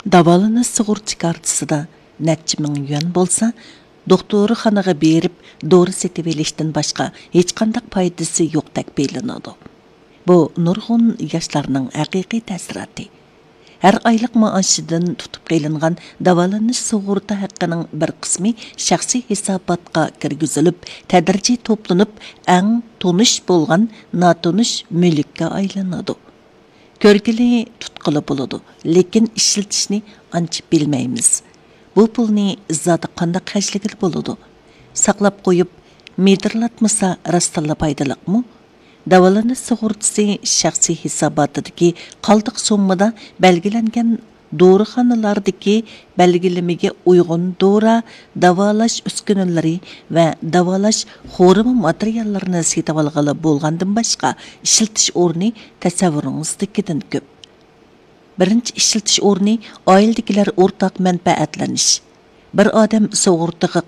Davolanish sug'urta kartasida necha ming yuan bo'lsa, doktorxonaga berib dori setib olishdan boshqa hech qanday foydasi yo'qdek bilinadi. Bu nurg'un yoshlarning haqiqiy ta'siroti. Her aylık maashidan tutib qilingan davolanish sug'urta haqqining bir qismi shaxsiy hisobotga kirgizilib, tadrijiy to'planib, eng tonish bo'lgan notonish mulkka aylanadi. Ko'rgili tutqili bo'ladi, lekin ishlatishni ancha bilmaymiz. Bu pulni zoti qanday xarjlagan bo'ladi? Saqlab qo'yib, medirlatmasa rastalla foydaliqmi? Davolanish sug'urtasi shaxsiy hisobotidagi qoldiq summada belgilangan dorixonalardagi belgilamaga uyg'un dora, davolash uskunalari va davolash xorimi materiallarini sotib olg'ili bo'lgandan boshqa ishlatish o'rni tasavvuringizdagidan ko'p. Birinchi ishlatish o'rni oiladagilar o'rtaq manfaatlanish. Bir odam sug'urtaga